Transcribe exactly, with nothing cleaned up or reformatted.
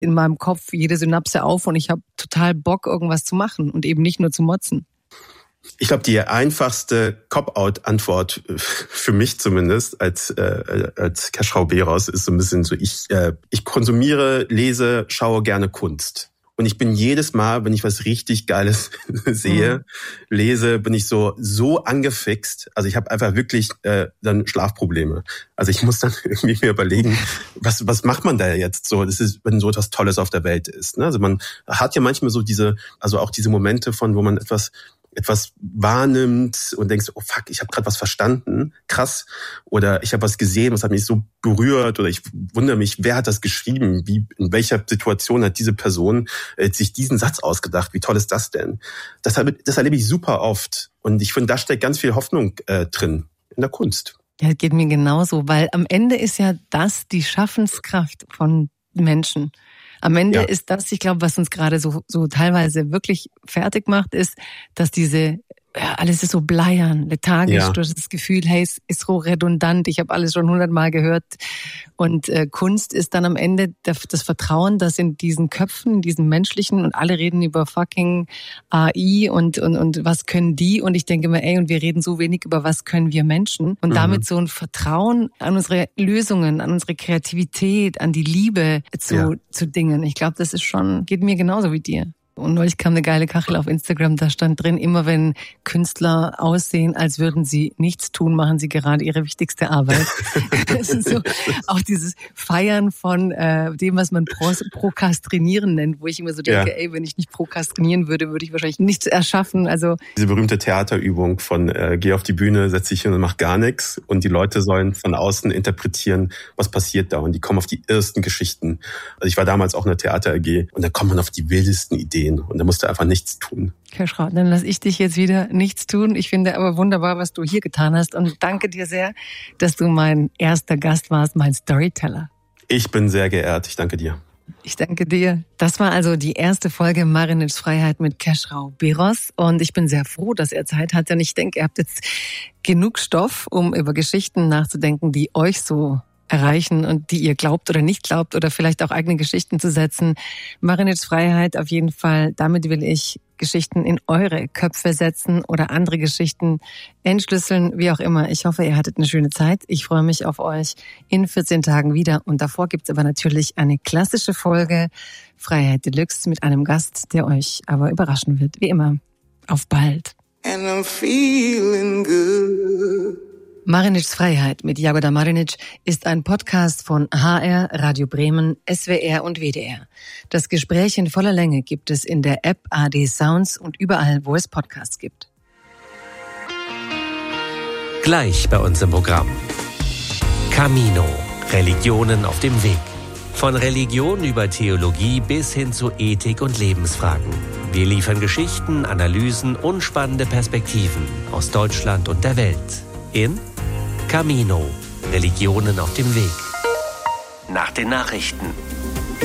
in meinem Kopf jede Synapse auf und ich habe total Bock, irgendwas zu machen und eben nicht nur zu motzen. Ich glaube, die einfachste Cop-Out-Antwort für mich zumindest als äh, als Keschrau Beros ist so ein bisschen so, ich äh, ich konsumiere, lese, schaue gerne Kunst. Und ich bin jedes Mal, wenn ich was richtig Geiles sehe, mhm. lese, bin ich so so angefixt. Also ich habe einfach wirklich äh, dann Schlafprobleme. Also ich muss dann irgendwie mir überlegen, was was macht man da jetzt so? Das ist, wenn so etwas Tolles auf der Welt ist. Ne? Also man hat ja manchmal so diese, also auch diese Momente von, wo man etwas etwas wahrnimmt und denkst, oh fuck, ich habe gerade was verstanden, krass, oder ich habe was gesehen, was hat mich so berührt, oder ich wundere mich, wer hat das geschrieben, wie in welcher Situation hat diese Person äh, sich diesen Satz ausgedacht, wie toll ist das denn? Das, das erlebe ich super oft und ich finde, da steckt ganz viel Hoffnung äh, drin in der Kunst. Ja, geht mir genauso, weil am Ende ist ja das die Schaffenskraft von Menschen. Am Ende ja. ist das, ich glaube, was uns gerade so so teilweise wirklich fertig macht, ist, dass diese, ja, alles ist so bleiern, lethargisch. Ja. Du hast das Gefühl, hey, es ist so redundant, ich habe alles schon hundertmal gehört. Und äh, Kunst ist dann am Ende das Vertrauen, das in diesen Köpfen, in diesen menschlichen, und alle reden über fucking A I und und und was können die? Und ich denke mir, ey, und wir reden so wenig über was können wir Menschen? Und mhm. damit so ein Vertrauen an unsere Lösungen, an unsere Kreativität, an die Liebe zu ja. zu Dingen. Ich glaube, das ist schon, geht mir genauso wie dir. Und neulich kam eine geile Kachel auf Instagram, da stand drin, immer wenn Künstler aussehen, als würden sie nichts tun, machen sie gerade ihre wichtigste Arbeit. Das ist so auch dieses Feiern von äh, dem, was man Pro- Prokrastinieren nennt, wo ich immer so denke, ja. ey, wenn ich nicht prokrastinieren würde, würde ich wahrscheinlich nichts erschaffen. Also diese berühmte Theaterübung von äh, geh auf die Bühne, setz dich hin und mach gar nichts, und die Leute sollen von außen interpretieren, was passiert da, und die kommen auf die irrsten Geschichten. Also ich war damals auch in der Theater-A G und da kommt man auf die wildesten Ideen. Und da musst du einfach nichts tun. Keschrau, dann lass ich dich jetzt wieder nichts tun. Ich finde aber wunderbar, was du hier getan hast. Und danke dir sehr, dass du mein erster Gast warst, mein Storyteller. Ich bin sehr geehrt. Ich danke dir. Ich danke dir. Das war also die erste Folge Marinic Freiheit mit Keschrau Beros. Und ich bin sehr froh, dass er Zeit hat. Denn ich denke, ihr habt jetzt genug Stoff, um über Geschichten nachzudenken, die euch so erreichen und die ihr glaubt oder nicht glaubt, oder vielleicht auch eigene Geschichten zu setzen. Marinic Freiheit auf jeden Fall. Damit will ich Geschichten in eure Köpfe setzen oder andere Geschichten entschlüsseln, wie auch immer. Ich hoffe, ihr hattet eine schöne Zeit. Ich freue mich auf euch in vierzehn Tagen wieder. Und davor gibt's aber natürlich eine klassische Folge Freiheit Deluxe mit einem Gast, der euch aber überraschen wird. Wie immer. Auf bald. And I'm feeling good. Marinics Freiheit mit Jagoda Marinic ist ein Podcast von H R, Radio Bremen, S W R und W D R. Das Gespräch in voller Länge gibt es in der App A D Sounds und überall, wo es Podcasts gibt. Gleich bei uns im Programm. Camino. Religionen auf dem Weg. Von Religion über Theologie bis hin zu Ethik und Lebensfragen. Wir liefern Geschichten, Analysen und spannende Perspektiven aus Deutschland und der Welt. In Camino. Religionen auf dem Weg. Nach den Nachrichten.